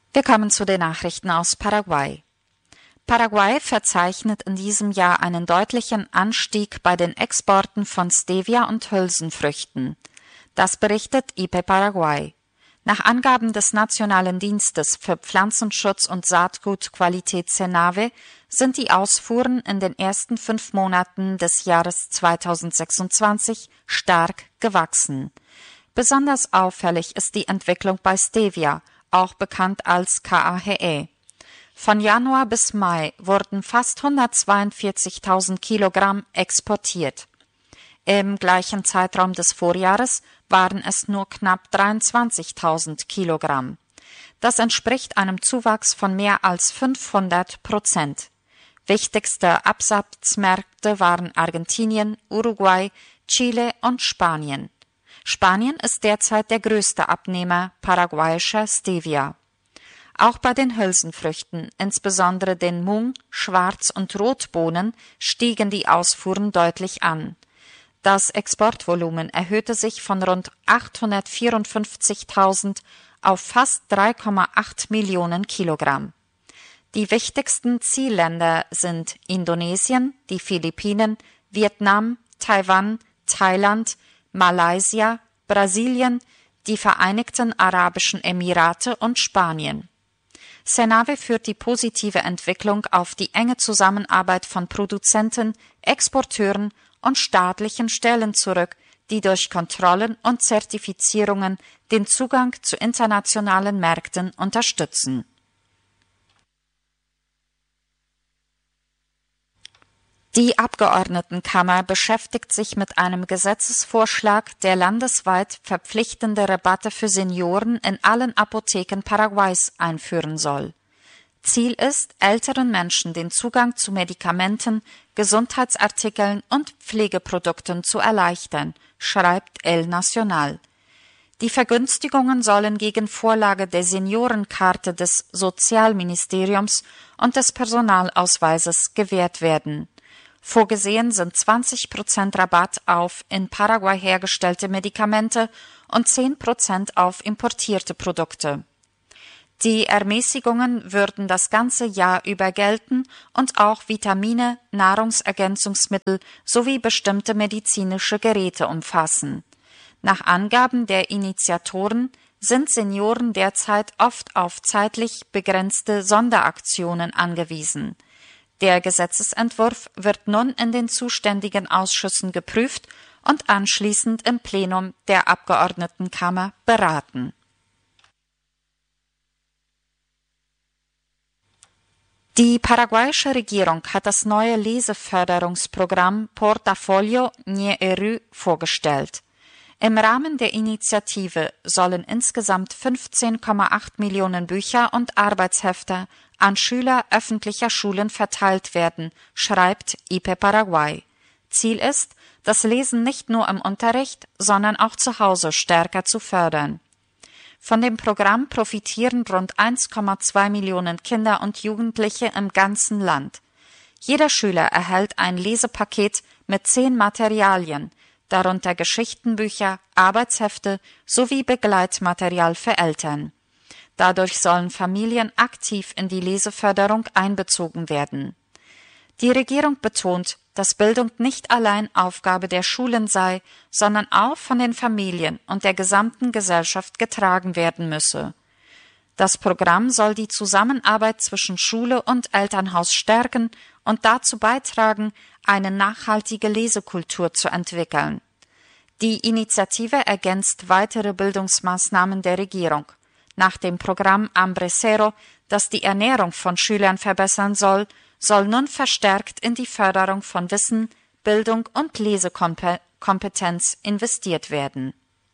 Wir kommen zu den Nachrichten aus Paraguay. Paraguay verzeichnet in diesem Jahr einen deutlichen Anstieg bei den Exporten von Stevia und Hülsenfrüchten. Das berichtet IP Paraguay. Nach Angaben des Nationalen Dienstes für Pflanzenschutz und Saatgutqualität Senave sind die Ausfuhren in den ersten 5 Monaten des Jahres 2026 stark gewachsen. Besonders auffällig ist die Entwicklung bei Stevia, auch bekannt als KAHE. Von Januar bis Mai wurden fast 142.000 Kilogramm exportiert. Im gleichen Zeitraum des Vorjahres waren es nur knapp 23.000 Kilogramm. Das entspricht einem Zuwachs von mehr als 500%. Wichtigste Absatzmärkte waren Argentinien, Uruguay, Chile und Spanien. Spanien ist derzeit der größte Abnehmer paraguayischer Stevia. Auch bei den Hülsenfrüchten, insbesondere den Mung-, Schwarz- und Rotbohnen, stiegen die Ausfuhren deutlich an. Das Exportvolumen erhöhte sich von rund 854.000 auf fast 3,8 Millionen Kilogramm. Die wichtigsten Zielländer sind Indonesien, die Philippinen, Vietnam, Taiwan, Thailand, Malaysia, Brasilien, die Vereinigten Arabischen Emirate und Spanien. Senave führt die positive Entwicklung auf die enge Zusammenarbeit von Produzenten, Exporteuren und staatlichen Stellen zurück, die durch Kontrollen und Zertifizierungen den Zugang zu internationalen Märkten unterstützen. Die Abgeordnetenkammer beschäftigt sich mit einem Gesetzesvorschlag, der landesweit verpflichtende Rabatte für Senioren in allen Apotheken Paraguays einführen soll. Ziel ist, älteren Menschen den Zugang zu Medikamenten, Gesundheitsartikeln und Pflegeprodukten zu erleichtern, schreibt El Nacional. Die Vergünstigungen sollen gegen Vorlage der Seniorenkarte des Sozialministeriums und des Personalausweises gewährt werden. Vorgesehen sind 20% Rabatt auf in Paraguay hergestellte Medikamente und 10% auf importierte Produkte. Die Ermäßigungen würden das ganze Jahr über gelten und auch Vitamine, Nahrungsergänzungsmittel sowie bestimmte medizinische Geräte umfassen. Nach Angaben der Initiatoren sind Senioren derzeit oft auf zeitlich begrenzte Sonderaktionen angewiesen. Der Gesetzesentwurf wird nun in den zuständigen Ausschüssen geprüft und anschließend im Plenum der Abgeordnetenkammer beraten. Die paraguayische Regierung hat das neue Leseförderungsprogramm Portafolio Ñeerü vorgestellt. Im Rahmen der Initiative sollen insgesamt 15,8 Millionen Bücher und Arbeitshefte an Schüler öffentlicher Schulen verteilt werden, schreibt IP Paraguay. Ziel ist, das Lesen nicht nur im Unterricht, sondern auch zu Hause stärker zu fördern. Von dem Programm profitieren rund 1,2 Millionen Kinder und Jugendliche im ganzen Land. Jeder Schüler erhält ein Lesepaket mit 10 Materialien, darunter Geschichtenbücher, Arbeitshefte sowie Begleitmaterial für Eltern. Dadurch sollen Familien aktiv in die Leseförderung einbezogen werden. Die Regierung betont, dass Bildung nicht allein Aufgabe der Schulen sei, sondern auch von den Familien und der gesamten Gesellschaft getragen werden müsse. Das Programm soll die Zusammenarbeit zwischen Schule und Elternhaus stärken und dazu beitragen, eine nachhaltige Lesekultur zu entwickeln. Die Initiative ergänzt weitere Bildungsmaßnahmen der Regierung. Nach dem Programm Hambre Cero, das die Ernährung von Schülern verbessern soll nun verstärkt in die Förderung von Wissen, Bildung und Lesekompetenz investiert werden.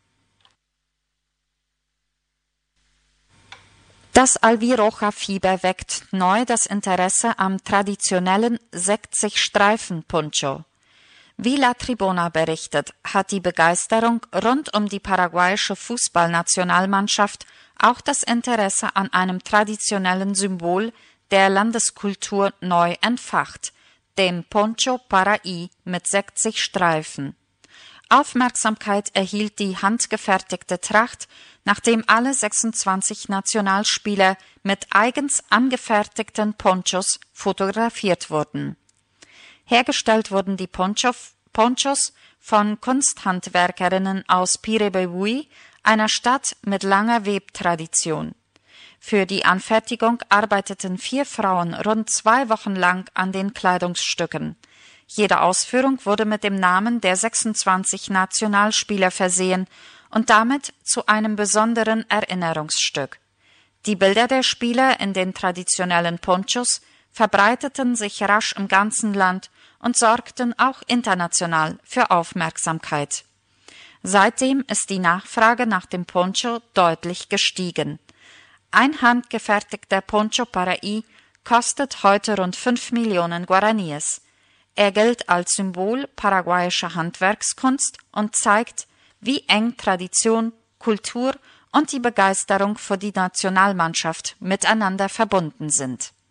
Das Albiroja-Fieber weckt neu das Interesse am traditionellen 60-Streifen-Poncho. Wie La Tribuna berichtet, hat die Begeisterung rund um die paraguayische Fußballnationalmannschaft auch das Interesse an einem traditionellen Symbol der Landeskultur neu entfacht, dem Poncho Paraí mit 60 Streifen. Aufmerksamkeit erhielt die handgefertigte Tracht, nachdem alle 26 Nationalspieler mit eigens angefertigten Ponchos fotografiert wurden. Hergestellt wurden die Ponchos von Kunsthandwerkerinnen aus Pirebebui, einer Stadt mit langer Webtradition. Für die Anfertigung arbeiteten 4 Frauen rund 2 Wochen lang an den Kleidungsstücken. Jede Ausführung wurde mit dem Namen der 26 Nationalspieler versehen und damit zu einem besonderen Erinnerungsstück. Die Bilder der Spieler in den traditionellen Ponchos verbreiteten sich rasch im ganzen Land und sorgten auch international für Aufmerksamkeit. Seitdem ist die Nachfrage nach dem Poncho deutlich gestiegen. Ein handgefertigter Poncho Paraí kostet heute rund 5 Millionen Guaraníes. Er gilt als Symbol paraguayischer Handwerkskunst und zeigt, wie eng Tradition, Kultur und die Begeisterung für die Nationalmannschaft miteinander verbunden sind.